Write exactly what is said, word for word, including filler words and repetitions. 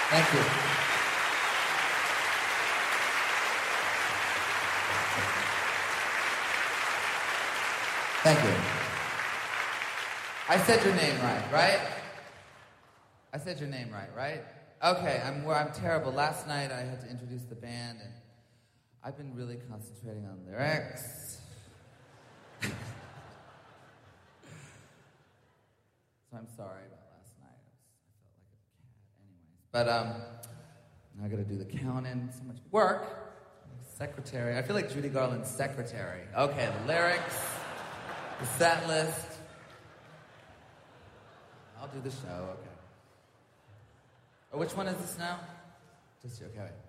Thank you. Thank you. I said your name right, right? I said your name right, right? Okay, I'm where I'm terrible. Last night I had to introduce the band, and I've been really concentrating on lyrics. So I'm sorry about last night. I, was, I felt like a cat, anyways. But um, now I got to do the count-in. So much work. Secretary. I feel like Judy Garland's secretary. Okay, the lyrics, the set list. I'll do the show. Okay. Oh, which one is this now? Just okay. Wait.